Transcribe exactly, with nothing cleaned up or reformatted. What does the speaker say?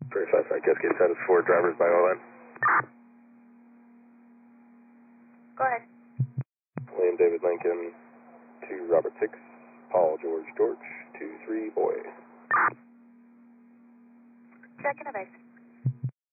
Verify side Cascade status for drivers by O N. Go ahead. William David Lincoln, two Robert six, Paul George George, two three boy. Check in a base.